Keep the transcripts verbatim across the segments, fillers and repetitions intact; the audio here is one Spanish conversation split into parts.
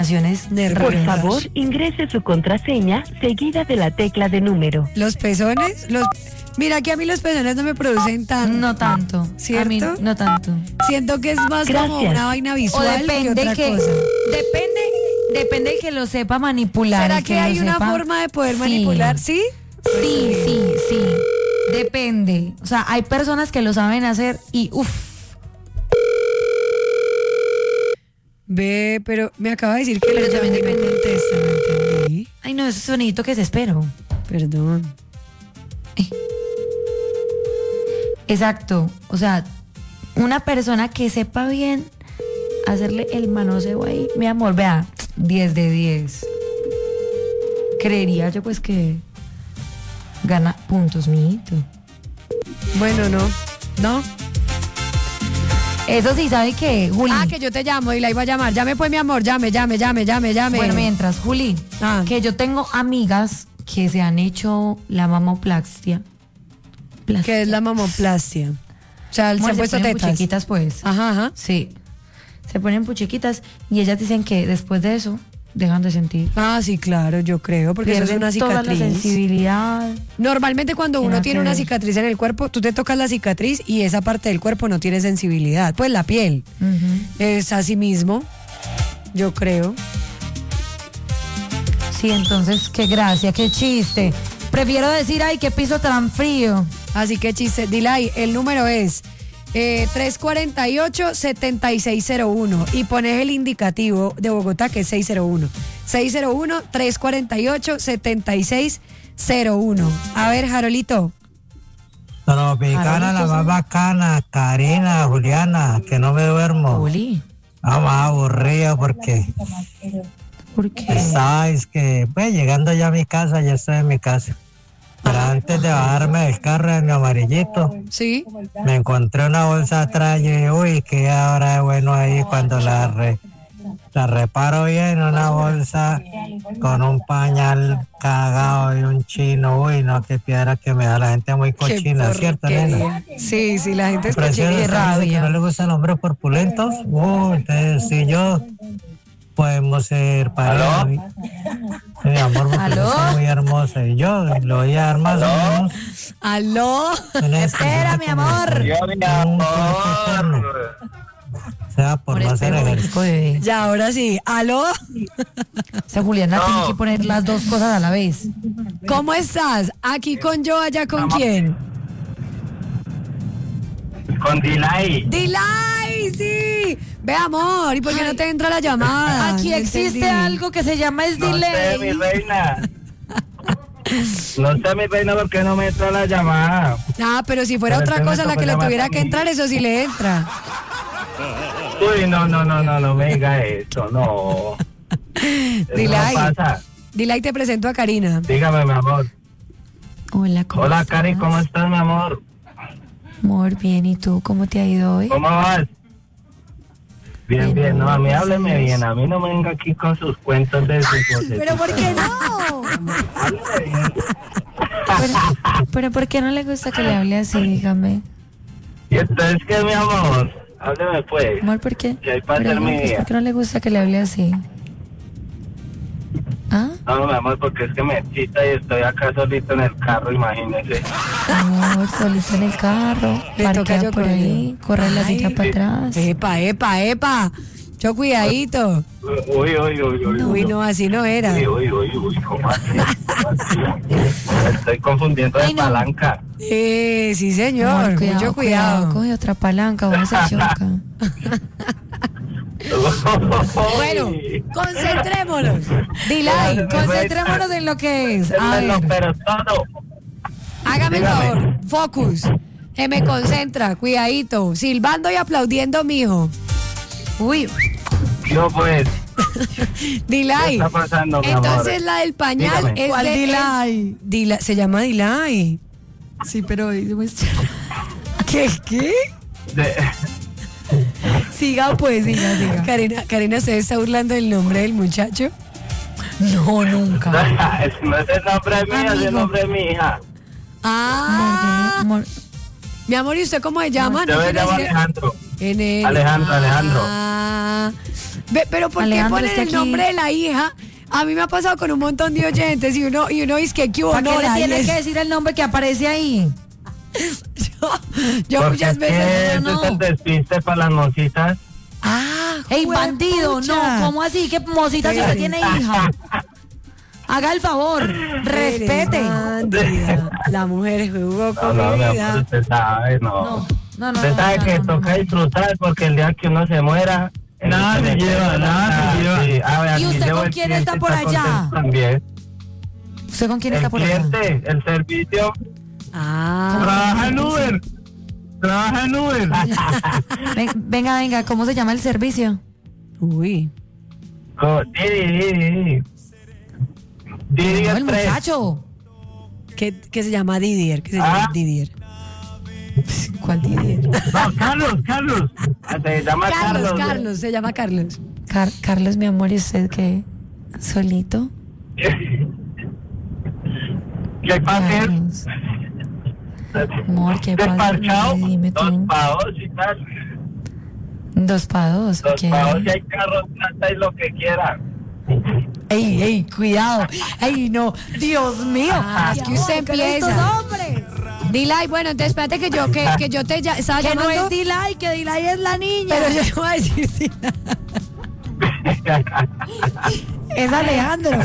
Por favor, ingrese su contraseña seguida de la tecla de número. Los pezones, los... Mira que a mí los pezones no me producen tanto. No tanto. ¿Cierto? A mí no tanto. Siento que es más Gracias. como una vaina O visual que depende otra que, cosa. depende, depende que lo sepa manipular. ¿Será el que lo hay una sepa. forma de poder Sí. manipular? ¿Sí? Sí, sí, sí. Depende. O sea, hay personas que lo saben hacer y uff. Ve, pero me acaba de decir que Pero le también llamé y no depende. contesta, no entendí. Ay, no, ese sonidito que desespero. Perdón. Exacto. O sea, una persona que sepa bien hacerle el manoseo ahí. Mi amor, vea, diez de diez. Creería yo pues que gana puntos, mijito. Bueno, no. ¿No? Eso sí, ¿sabe qué, Juli? Ah, que yo te llamo y la iba a llamar. Llame pues, mi amor, llame, llame, llame, llame, llame. Bueno, mientras, Juli, Ah. que yo tengo amigas que se han hecho la mamoplastia. Plastia. ¿Qué es la mamoplastia? O sea, se Bueno, han puesto ponen tetas. puchequitas, pues. Ajá, ajá. Sí. Se ponen puchequitas y ellas dicen que después de eso dejan de sentir. Ah, sí, claro, yo creo, porque eso es Pierden una toda la cicatriz. sensibilidad. Normalmente cuando Tiene uno que tiene una ver. cicatriz en el cuerpo, tú te tocas la cicatriz y esa parte del cuerpo no tiene sensibilidad. Pues la piel Ujú. es así mismo, yo creo. Sí, entonces, qué gracia, qué chiste. Prefiero decir, ay, qué piso tan frío. Así que chiste, Dilay, el número es eh, tres cuatro ocho, siete seis cero uno y pones el indicativo de Bogotá que es seis cero uno. seis cero uno, tres cuatro ocho, siete seis cero uno. A ver, Jarolito. Tropicana, la más bacana, Karina, Juliana, que no me duermo. Juli, Vamos, aburrido porque ¿por qué? sabes que, pues llegando ya a mi casa, ya estoy en mi casa. Pero antes de bajarme del carro de mi amarillito, Sí. me encontré una bolsa atrás y dije, uy, que ahora es bueno ahí cuando la, re- la reparo bien, una bolsa con un pañal cagado y un chino. Uy, no, qué piedra que me da la gente muy cochina, Qué ¿cierto, porquería. nena? Sí, sí, la gente es Prefiero cochina. esa gente que no le gustan los hombres corpulentos. Uy, entonces, si yo podemos ser pareja. Mi mi amor, porque ¿Aló? yo soy muy hermosa y yo lo voy a dar más o menos. Aló. en este- Espera, mi amor. Yo, mi un cuerpo sano. amor. O sea, por Por no hacer espejo, ejercicio. bebé. Ya, ahora sí. Aló. O sea, Juliana No. tiene que poner las dos cosas a la vez. ¿Cómo estás? ¿Aquí con yo, allá con quién? Con Dilay. Dilay, sí. Ve, amor, ¿y por qué no te entra la llamada? Aquí No existe entendí. algo que se llama es No sé, mi delay. reina. No sé, mi reina, por qué no me entra la llamada. Ah, pero si fuera Pero otra usted me cosa la tocó que le llamar tuviera a que mí. entrar, eso sí le entra. Uy, no, no, no, no, no me diga eso, no. Eso Dilay. no pasa. Dilay, te presento a Karina. Dígame, mi amor. Hola, ¿cómo Hola, estás? Cari, ¿cómo estás, mi amor? Amor, bien, ¿y tú? ¿Cómo te ha ido hoy? ¿Cómo vas? Bien, Bien, bien, no, a mí gracias. hábleme bien, a mí no me venga aquí con sus cuentos de sus voces. ¿Pero por qué no? Hábleme bien. Pero, pero ¿por qué no le gusta que le hable así? Dígame. ¿Y entonces qué, mi amor? Hábleme pues. Amor, ¿por qué? ¿Qué hay para Pero, hacer mi pues, día? ¿por qué no le gusta que le hable así? ¿Ah? No, mi amor, porque es que me excita y estoy acá solito en el carro, imagínese. Amor, solito en el carro. Le toca Parquea yo por con ahí, corre la Ay. silla para atrás. Epa, epa, epa. Yo cuidadito. Uy, uy, uy, uy. Uy, no, así no era. Uy, uy, uy, uy, ¿cómo así? ¿Cómo así? Me estoy confundiendo de Ay, no. palanca. Eh, sí, señor. Amor, Mucho cuidado. Coge otra palanca, vamos a choca. Bueno, concentrémonos. Dilay, Concentrémonos en lo que es. A Démelo, ver. pero todo. hágame el Dígame. favor. Focus. Que me concentra. Cuidadito. Silbando y aplaudiendo, mijo. Uy, Yo pues, Dilay. ¿qué está pasando, mi amor? Entonces la del pañal Dígame. es ¿cuál de- Dilay? es- Dila- se llama Dilay. Sí, pero ¿Qué? ¿Qué? De- siga pues, siga, siga. Karina, Karina, ¿usted está burlando del nombre del muchacho? No, nunca. no es el nombre mío, es el Amigo. nombre de mi hija. Ah, Amor, mi amor, ¿y usted cómo se llama? Yo ¿No me quiere llamo decir- Alejandro. En el- Alejandro, Alejandro. Ah, Ah, ve, pero ¿por Alejandro, qué ponen está el aquí. nombre de la hija? A mí me ha pasado con un montón de oyentes y uno, y uno dice que ¿qué hubo? ¿Para No, qué le la tiene diez. que decir el nombre que aparece ahí? Yo, yo Porque muchas es que veces... no, ese no. es el despiste para las mositas. Ah, ¡Ey, bandido! juepucha. No, ¿cómo así? ¿Qué mosita si usted tiene hija? Haga el favor, respete. Eres bandida. La mujer jugó No, con no, mi mi amor, vida. usted sabe, no. No, no, no. Usted no, sabe no, que no, no, toca no. disfrutar porque el día que uno se muera... Nada el- se lleva, nada se lleva. Sí, a ver, ¿Y aquí usted llevo con el quién cliente, está por allá? contento También. ¿Usted con quién El está por allá? cliente, el servicio. Ah, Trabaja en Uber. Trabaja en Uber. Ven- Venga, venga, ¿cómo se llama el servicio? uy. Co- Didi, Didi, Didi. Didi No, el Express. muchacho. ¿Qué, qué se llama Didier? ¿Qué se llama Ah. Didier? ¿Cuál tiene? No, Carlos, Carlos. Ah, Se llama Carlos, Carlos. Carlos, se llama Carlos. Car- Carlos, mi amor, ¿y usted qué? ¿Solito? ¿Qué pasa? Carlos. Amor, ¿qué pasa? Desparchado. Dime Dos tú. pavos y tal. Dos para dos, Dos ok. pavos y hay carros, plata y lo que quiera. Ey, ey, cuidado. Ey, no, Dios mío. Ah, es que usted Amor, ¿qué empieza. estos hombres? Dilay, bueno, entonces espérate que yo, que, que yo te ya, estaba Que no llamando. es Dilay, que Dilay es la niña. Pero yo no voy a decir Dilay. Es Alejandro.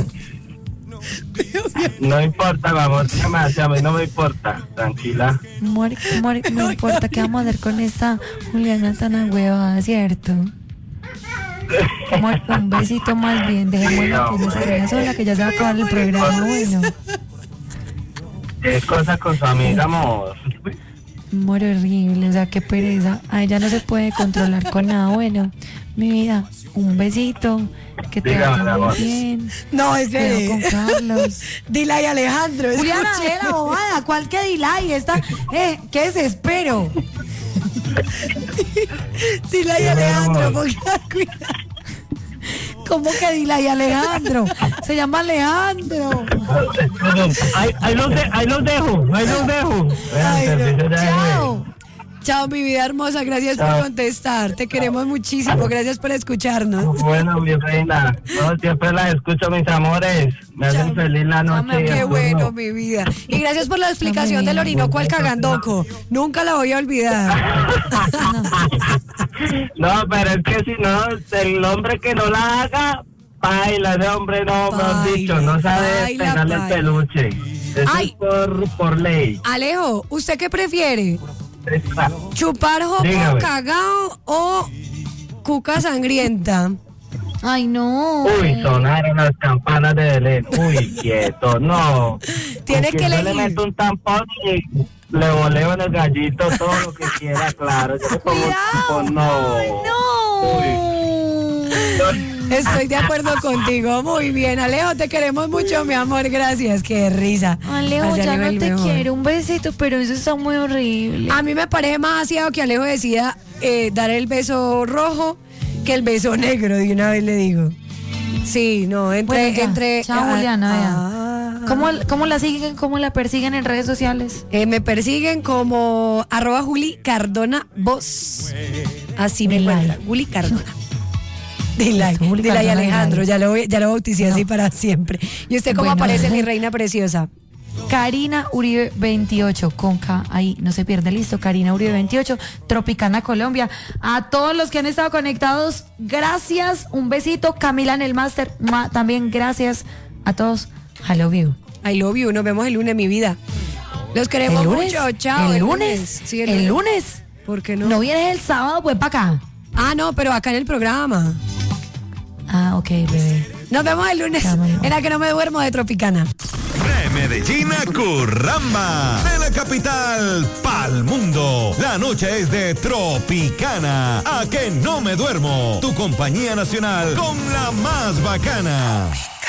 No importa, mi amor, llama, a mí no me importa. Tranquila. Amor, amor, no importa qué vamos a hacer con esta Juliana tan agüevada, ¿cierto? Amor, un besito más bien. Dejémosla que ella se vaya sola, que ya se va a acabar el programa. Bueno, ¿Qué cosa con su amiga, amor? amor horrible, o sea, qué pereza. A ella no se puede controlar con nada. Bueno, mi vida, un besito. Que te Dígame, vaya muy amor. bien. No, Cuidado espere. con Carlos. Dilay Alejandro. Juliana, escuche. de la bobada, ¿cuál que Dilay? Está, eh, qué desespero. Dilay Sí, Alejandro, amor. ponga cuidado. ¿Cómo que Dilay Alejandro? Se llama Alejandro. Ahí, ahí, los de- ahí los dejo, ahí los dejo. Ay, no. Servicio ya Chao. Chao, mi vida hermosa. Gracias por Chao. contestar. Te queremos muchísimo. Gracias por escucharnos. Bueno, mi reina, no, siempre las escucho, mis amores. Me hacen Chao. feliz la noche. y Qué el bueno, turno. mi vida. Y gracias por la explicación del Orinoco al Cagandoco. Nunca la voy a olvidar. No, pero es que si no, el hombre que no la haga, baila, ese hombre no, mejor Baila, dicho, no sabe baila, pegarle el baila. peluche. Eso Ay. es por, por ley. Alejo, ¿usted qué prefiere? ¿Chupar jopo Dígame. cagao o cuca sangrienta? Ay, no. Uy, sonaron las campanas de Belén. Uy, quieto, no. Tiene Con que yo le elegir. meto un tampón y le voleo en el gallito todo lo que quiera, claro. Yo le pongo un tampón, no. No. Estoy de acuerdo contigo. Muy bien, Alejo, te queremos mucho, mi amor. Gracias. Qué risa. Alejo, Hacia ya no nivel te mejor. quiero. Un besito, pero eso está muy horrible. A mí me parece más aseado que Alejo decida eh, dar el beso rojo que el beso negro, de una vez le digo. Sí, no, entre... Bueno, ya. entre Chao, ah, Juliana, vea. ah. ¿Cómo, ¿Cómo la siguen? ¿Cómo la persiguen en redes sociales? Eh, me persiguen como arroba Juli Cardona Voz. Así me Delay. encuentran. Juli Cardona. Delay, Listo, Juli Delay Cardona, Alejandro, Delay. ya lo, voy- ya lo bauticé así para siempre. ¿Y usted cómo Bueno. aparece, mi reina preciosa? Karina Uribe veintiocho, con K, ahí no se pierde, listo. Karina Uribe veintiocho, Tropicana Colombia. A todos los que han estado conectados, gracias, un besito. Camila en el máster, mua, también gracias a todos. I love you. I love you, nos vemos el lunes, mi vida. Los queremos ¿El lunes? mucho, chao. ¿El lunes? Sí, ¿El lunes? ¿Por qué no? ¿No vienes el sábado, pues para acá? Ah, no, pero acá en el programa. Ah, ok, bebé. Nos vemos el lunes Ya, mamá. en la que no me duermo de Tropicana. De Medellín a Curramba, de la capital pa'l mundo. La noche es de Tropicana. A que no me duermo. Tu compañía nacional con la más bacana.